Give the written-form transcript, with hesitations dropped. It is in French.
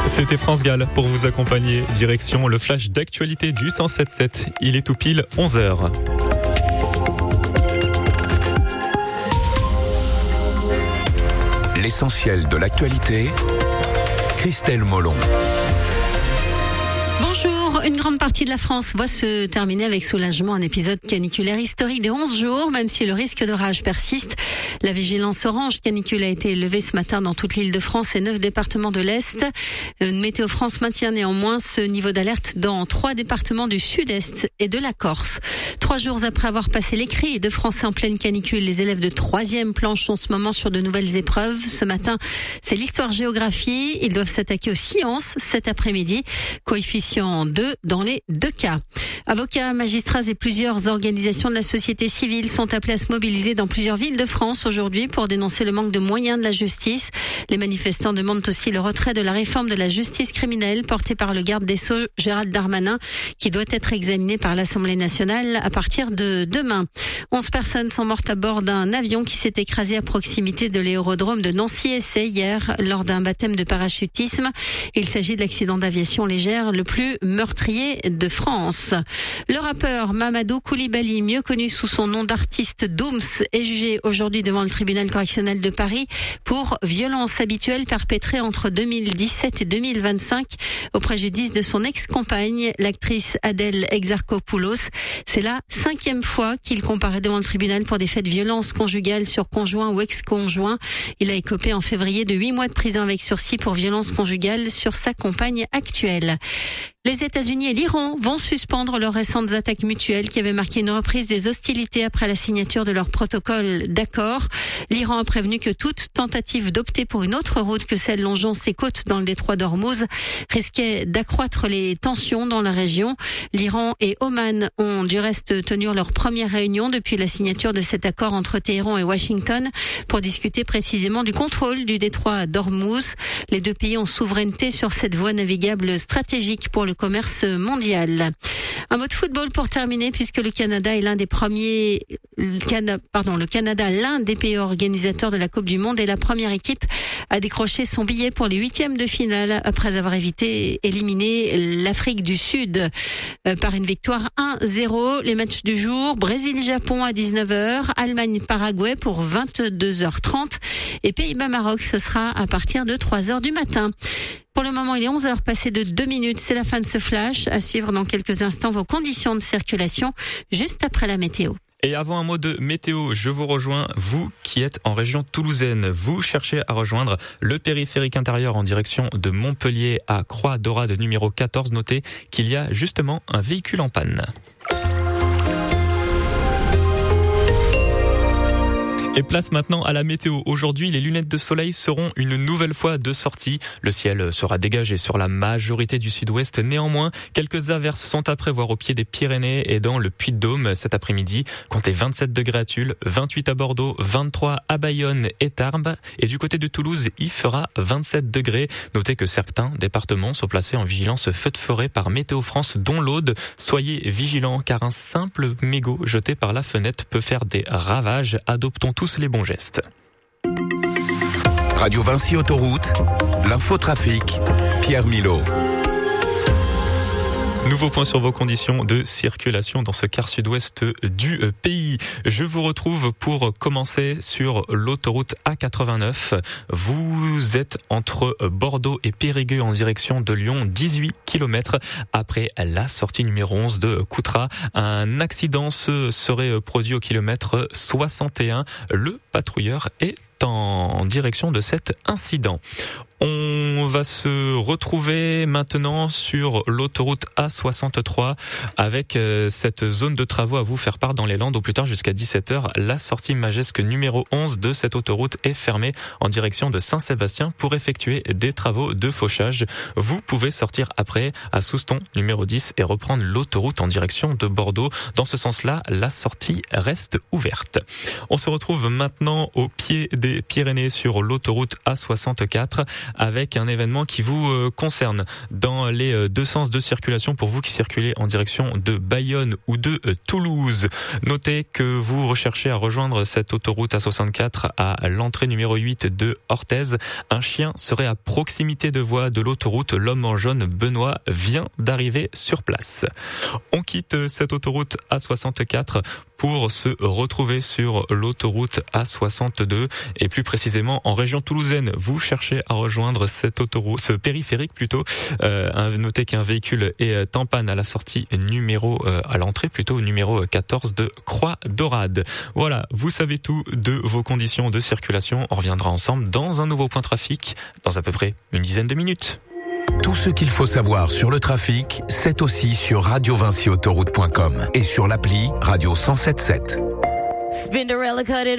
C'était France Gall pour vous accompagner. Direction le flash d'actualité du 107.7. Il est tout pile 11h. L'essentiel de l'actualité, Christelle Molon. Bonjour, une grande partie de la France voit se terminer avec soulagement un épisode caniculaire historique de 11 jours, même si le risque d'orage persiste. La vigilance orange canicule a été levée ce matin dans toute l'île de France et 9 départements de l'Est. Météo France maintient néanmoins ce niveau d'alerte dans 3 départements du Sud-Est et de la Corse. 3 jours après avoir passé l'écrit de français en pleine canicule, les élèves de 3e planchent en ce moment sur de nouvelles épreuves. Ce matin, c'est l'histoire-géographie. Ils doivent s'attaquer aux sciences cet après-midi. Coefficient 2 dans les 2 cas. Avocats, magistrats et plusieurs organisations de la société civile sont appelés à se mobiliser dans plusieurs villes de France aujourd'hui pour dénoncer le manque de moyens de la justice. Les manifestants demandent aussi le retrait de la réforme de la justice criminelle portée par le garde des Sceaux Gérald Darmanin, qui doit être examinée par l'Assemblée nationale à partir de demain. 11 personnes sont mortes à bord d'un avion qui s'est écrasé à proximité de l'aérodrome de Nancy-Essay hier lors d'un baptême de parachutisme. Il s'agit de l'accident d'aviation légère le plus meurtrier de France. Le rappeur Mamadou Koulibaly, mieux connu sous son nom d'artiste Dooms, est jugé aujourd'hui devant le tribunal correctionnel de Paris pour violences habituelles perpétrées entre 2017 et 2025 au préjudice de son ex-compagne, l'actrice Adèle Exarchopoulos. C'est la 5e fois qu'il comparaît devant le tribunal pour des faits de violence conjugale sur conjoint ou ex-conjoint. Il a écopé en février de 8 mois de prison avec sursis pour violence conjugale sur sa compagne actuelle. Les États-Unis et l'Iran vont suspendre leurs récentes attaques mutuelles qui avaient marqué une reprise des hostilités après la signature de leur protocole d'accord. L'Iran a prévenu que toute tentative d'opter pour une autre route que celle longeant ses côtes dans le détroit d'Ormuz risquait d'accroître les tensions dans la région. L'Iran et Oman ont du reste tenu leur première réunion depuis la signature de cet accord entre Téhéran et Washington pour discuter précisément du contrôle du détroit d'Ormuz. Les deux pays ont souveraineté sur cette voie navigable stratégique pour le commerce mondial. Un mot de football pour terminer, puisque le Canada est l'un des pays organisateurs de la Coupe du Monde et la première équipe a décroché son billet pour les 8e de finale après avoir éliminé l'Afrique du Sud par une victoire 1-0. Les matchs du jour: Brésil-Japon à 19h, Allemagne-Paraguay pour 22h30 et Pays-Bas-Maroc, ce sera à partir de 3h du matin. Pour le moment, il est 11h passé de 2 minutes. C'est la fin de ce flash. À suivre dans quelques instants vos conditions de circulation juste après la météo. Et avant un mot de météo, je vous rejoins, vous qui êtes en région toulousaine. Vous cherchez à rejoindre le périphérique intérieur en direction de Montpellier à Croix-Dorade numéro 14. Notez qu'il y a justement un véhicule en panne. Et place maintenant à la météo. Aujourd'hui, les lunettes de soleil seront une nouvelle fois de sortie. Le ciel sera dégagé sur la majorité du sud-ouest. Néanmoins, quelques averses sont à prévoir au pied des Pyrénées et dans le Puy-de-Dôme cet après-midi. Comptez 27 degrés à Tulle, 28 à Bordeaux, 23 à Bayonne et Tarbes. Et du côté de Toulouse, il fera 27 degrés. Notez que certains départements sont placés en vigilance feu de forêt par Météo France, dont l'Aude. Soyez vigilants car un simple mégot jeté par la fenêtre peut faire des ravages. Adoptons tous les bons gestes. Radio Vinci Autoroute, l'infotrafic, Pierre Milot. Nouveau point sur vos conditions de circulation dans ce quart sud-ouest du pays. Je vous retrouve pour commencer sur l'autoroute A89. Vous êtes entre Bordeaux et Périgueux en direction de Lyon, 18 km après la sortie numéro 11 de Coutras. Un accident se serait produit au kilomètre 61. Le patrouilleur est en direction de cet incident. On va se retrouver maintenant sur l'autoroute A63 avec cette zone de travaux à vous faire part dans les Landes au plus tard jusqu'à 17h. La sortie Magesque numéro 11 de cette autoroute est fermée en direction de Saint-Sébastien pour effectuer des travaux de fauchage. Vous pouvez sortir après à Souston numéro 10 et reprendre l'autoroute en direction de Bordeaux. Dans ce sens-là, la sortie reste ouverte. On se retrouve maintenant au pied des des Pyrénées sur l'autoroute A64 avec un événement qui vous concerne dans les deux sens de circulation pour vous qui circulez en direction de Bayonne ou de Toulouse. Notez que vous recherchez à rejoindre cette autoroute A64 à l'entrée numéro 8 de Orthez. Un chien serait à proximité de voie de l'autoroute. L'homme en jaune Benoît vient d'arriver sur place. On quitte cette autoroute A64 pour se retrouver sur l'autoroute A62 et plus précisément en région toulousaine. Vous cherchez à rejoindre cette autoroute, ce périphérique plutôt. Notez qu'un véhicule est en panne à la sortie à l'entrée plutôt numéro 14 de Croix-Dorade. Voilà, vous savez tout de vos conditions de circulation. On reviendra ensemble dans un nouveau point trafic dans à peu près une dizaine de minutes. Tout ce qu'il faut savoir sur le trafic, c'est aussi sur radiovinciautoroute.com et sur l'appli Radio 107.7.